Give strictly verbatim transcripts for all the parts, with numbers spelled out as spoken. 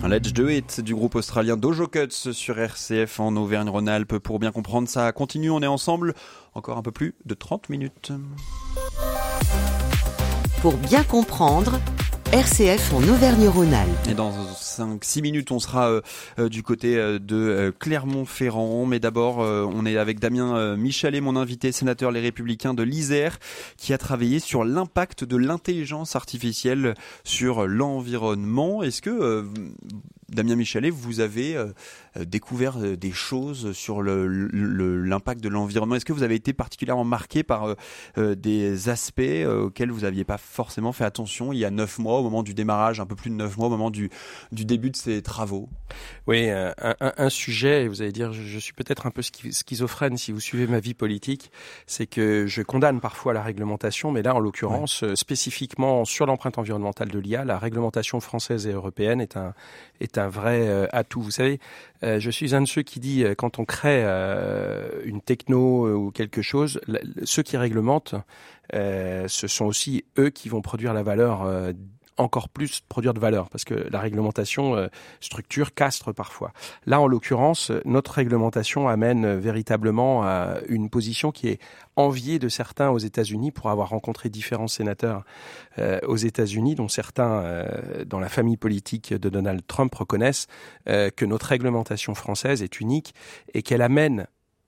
Let's Do It du groupe australien Dojo Cuts sur R C F en Auvergne-Rhône-Alpes. Pour bien comprendre, ça continue, on est ensemble encore un peu plus de trente minutes. Pour bien comprendre, R C F en Auvergne-Rhône-Alpes. Et dans cinq six minutes, on sera euh, euh, du côté euh, de euh, Clermont-Ferrand. Mais d'abord, euh, on est avec Damien euh, Michalet, mon invité, sénateur Les Républicains de l'Isère, qui a travaillé sur l'impact de l'intelligence artificielle sur l'environnement. Est-ce que, euh, Damien Michalet, vous avez euh, découvert euh, des choses sur le, le, l'impact de l'environnement? Est-ce que vous avez été particulièrement marqué par euh, des aspects euh, auxquels vous n'aviez pas forcément fait attention il y a neuf mois, au moment du démarrage, un peu plus de neuf mois, au moment du, du début de ces travaux? Oui, un, un, un sujet, et vous allez dire, je, je suis peut-être un peu schizophrène si vous suivez ma vie politique, c'est que je condamne parfois la réglementation, mais là, en l'occurrence, ouais. spécifiquement sur l'empreinte environnementale de l'I A, la réglementation française et européenne est un, est un vrai euh, atout. Vous savez, euh, je suis un de ceux qui dit, euh, quand on crée euh, une techno euh, ou quelque chose, la, ceux qui réglementent, euh, ce sont aussi eux qui vont produire la valeur euh, encore plus produire de valeur, parce que la réglementation euh, structure, castre parfois. Là, en l'occurrence, notre réglementation amène euh, véritablement à une position qui est enviée de certains aux États-Unis, pour avoir rencontré différents sénateurs euh, aux États-Unis, dont certains euh, dans la famille politique de Donald Trump reconnaissent euh, que notre réglementation française est unique et qu'elle amène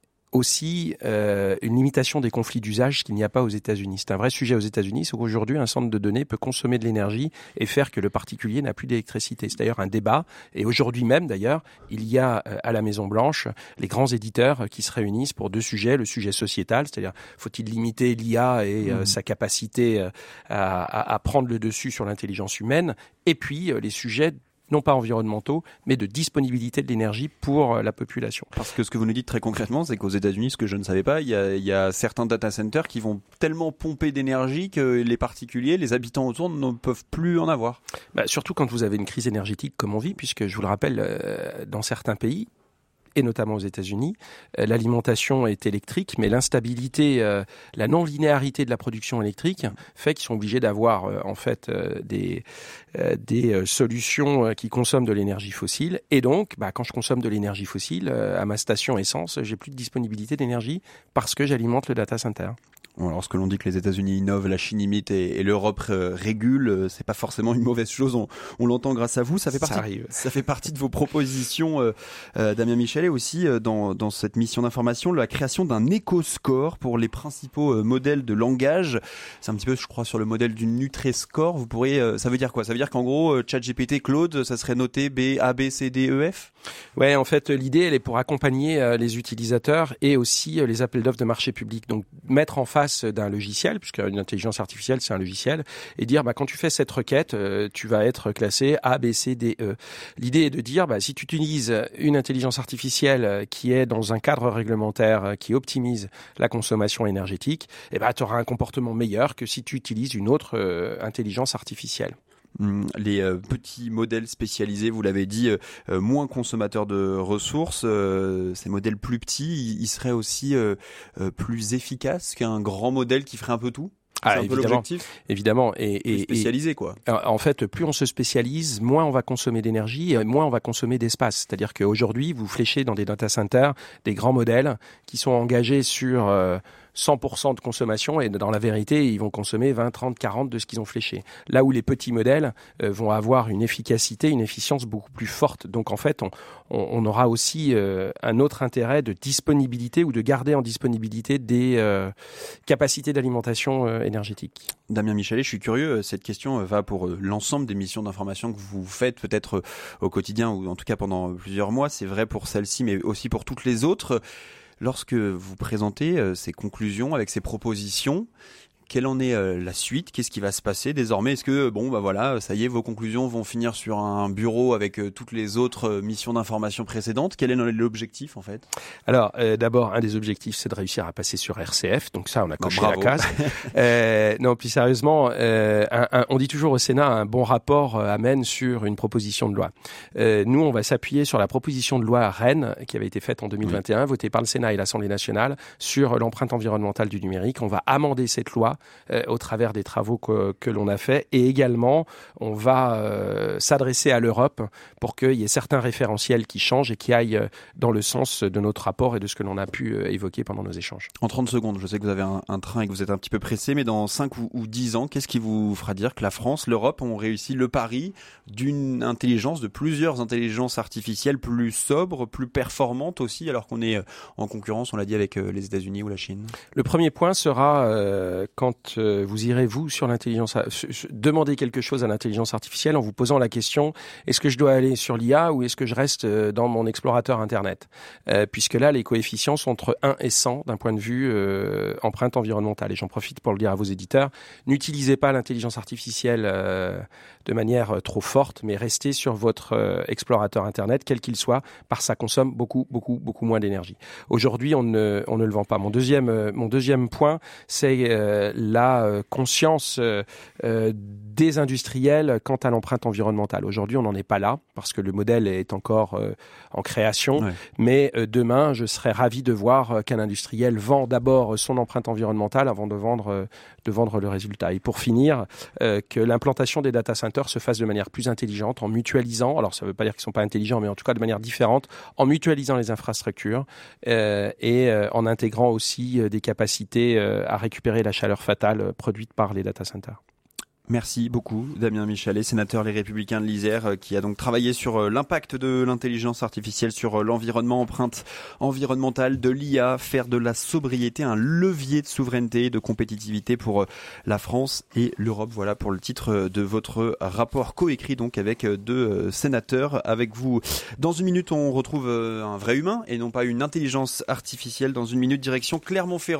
aussi euh, une limitation des conflits d'usage qu'il n'y a pas aux États-Unis. C'est un vrai sujet aux États-Unis, c'est qu'aujourd'hui un centre de données peut consommer de l'énergie et faire que le particulier n'a plus d'électricité. C'est d'ailleurs un débat, et aujourd'hui même d'ailleurs, il y a euh, à la Maison-Blanche les grands éditeurs qui se réunissent pour deux sujets, le sujet sociétal, c'est-à-dire faut-il limiter l'I A et euh, mmh. sa capacité euh, à, à, à prendre le dessus sur l'intelligence humaine, et puis euh, les sujets non pas environnementaux, mais de disponibilité de l'énergie pour la population. Parce que ce que vous nous dites très concrètement, c'est qu'aux États-Unis, ce que je ne savais pas, il y a, il y a certains data centers qui vont tellement pomper d'énergie que les particuliers, les habitants autour ne peuvent plus en avoir. Bah, surtout quand vous avez une crise énergétique comme on vit, puisque je vous le rappelle, euh, dans certains pays, et notamment aux États-Unis, euh, l'alimentation est électrique, mais l'instabilité, euh, la non-linéarité de la production électrique fait qu'ils sont obligés d'avoir euh, en fait euh, des euh, des euh, solutions euh, qui consomment de l'énergie fossile. Et donc, bah, quand je consomme de l'énergie fossile euh, à ma station essence, j'ai plus de disponibilité d'énergie parce que j'alimente le data center. Bon, lorsque l'on dit que les États-Unis innovent, la Chine imite et, et l'Europe euh, régule, euh, c'est pas forcément une mauvaise chose. On, on l'entend grâce à vous. Ça fait partie. Ça arrive. Ça fait partie de vos propositions, euh, euh, Damien Michalet, aussi euh, dans, dans cette mission d'information, la création d'un éco-score pour les principaux euh, modèles de langage. C'est un petit peu, je crois, sur le modèle du Nutri-Score. Vous pourriez, euh, ça veut dire quoi? Ça veut dire qu'en gros, euh, ChatGPT, Claude, ça serait noté B, A, B, C, D, E, F? Ouais, en fait, l'idée, elle est pour accompagner euh, les utilisateurs et aussi euh, les appels d'offres de marché public. Donc, mettre en face d'un logiciel, puisqu'une intelligence artificielle, c'est un logiciel, et dire, bah, quand tu fais cette requête, euh, tu vas être classé A, B, C, D, E. L'idée est de dire, bah, si tu utilises une intelligence artificielle qui est dans un cadre réglementaire qui optimise la consommation énergétique, eh ben, tu auras un comportement meilleur que si tu utilises une autre euh, intelligence artificielle. Les euh, petits modèles spécialisés, vous l'avez dit, euh, moins consommateurs de ressources, euh, ces modèles plus petits, ils seraient aussi euh, euh, plus efficaces qu'un grand modèle qui ferait un peu tout? C'est ah, un peu l'objectif. Évidemment. Et, et, spécialisé, quoi. En fait, plus on se spécialise, moins on va consommer d'énergie et moins on va consommer d'espace. C'est-à-dire qu'aujourd'hui, vous fléchez dans des data centers des grands modèles qui sont engagés sur euh, cent pour cent de consommation, et dans la vérité, ils vont consommer vingt, trente, quarante de ce qu'ils ont fléché. Là où les petits modèles euh, vont avoir une efficacité, une efficience beaucoup plus forte. Donc en fait, on, on, on aura aussi euh, un autre intérêt de disponibilité ou de garder en disponibilité des euh, capacités d'alimentation euh, énergétique. Damien Michalet, je suis curieux, cette question va pour l'ensemble des missions d'information que vous faites peut-être au quotidien ou en tout cas pendant plusieurs mois. C'est vrai pour celle-ci, mais aussi pour toutes les autres. Lorsque vous présentez euh, ces conclusions avec ces propositions, quelle en est euh, la suite? Qu'est-ce qui va se passer désormais? Est-ce que, bon, bah voilà, ça y est, vos conclusions vont finir sur un bureau avec euh, toutes les autres euh, missions d'information précédentes? Quel est l'objectif, en fait? Alors, euh, d'abord, un des objectifs, c'est de réussir à passer sur R C F. Donc ça, on a coché non, la case. euh, non, plus sérieusement, euh, un, un, on dit toujours au Sénat, un bon rapport euh, amène sur une proposition de loi. Euh, nous, on va s'appuyer sur la proposition de loi Rennes, qui avait été faite en deux mille vingt et un, oui. votée par le Sénat et l'Assemblée nationale, sur l'empreinte environnementale du numérique. On va amender cette loi euh, au travers des travaux que, que l'on a fait. Et également, on va euh, s'adresser à l'Europe pour qu'il y ait certains référentiels qui changent et qui aillent dans le sens de notre rapport et de ce que l'on a pu euh, évoquer pendant nos échanges. En trente secondes, je sais que vous avez un, un train et que vous êtes un petit peu pressé, mais dans cinq ou, ou dix ans, qu'est-ce qui vous fera dire que la France, l'Europe ont réussi le pari d'une intelligence, de plusieurs intelligences artificielles plus sobres, plus performantes aussi, alors qu'on est en concurrence, on l'a dit, avec les États-Unis ou la Chine? Le premier point sera euh, quand euh, vous irez, vous, sur l'intelligence, demander quelque chose à l'intelligence artificielle en vous posant la question, est-ce que je dois aller sur l'I A ou est-ce que je reste dans mon explorateur Internet, euh, puisque là, les coefficients sont entre un et cent d'un point de vue euh, empreinte environnementale. Et j'en profite pour le dire à vos éditeurs, n'utilisez pas l'intelligence artificielle euh, de manière trop forte, mais restez sur votre euh, explorateur Internet, quel qu'il soit, parce que ça consomme beaucoup, beaucoup, beaucoup moins d'énergie. Aujourd'hui, on ne, on ne le vend pas. Mon deuxième, euh, mon deuxième point, c'est euh, la euh, conscience euh, euh, des industriels quant à l'empreinte environnementale. Aujourd'hui, on n'en est pas là, parce que le modèle est encore euh, en création, ouais. mais euh, demain, je serais ravi de voir euh, qu'un industriel vend d'abord son empreinte environnementale avant de vendre, euh, de vendre le résultat. Et pour finir, euh, que l'implantation des data centers se fasse de manière plus intelligente, en mutualisant, alors ça ne veut pas dire qu'ils ne sont pas intelligents, mais en tout cas de manière différente, en mutualisant les infrastructures euh, et euh, en intégrant aussi euh, des capacités euh, à récupérer la chaleur fatale euh, produite par les data centers. Merci beaucoup, Damien Michalet, sénateur Les Républicains de l'Isère, qui a donc travaillé sur l'impact de l'intelligence artificielle sur l'environnement, empreinte environnementale de l'I A, faire de la sobriété un levier de souveraineté et de compétitivité pour la France et l'Europe. Voilà pour le titre de votre rapport coécrit donc avec deux sénateurs. Avec vous, dans une minute, on retrouve un vrai humain et non pas une intelligence artificielle. Dans une minute, direction Clermont-Ferrand.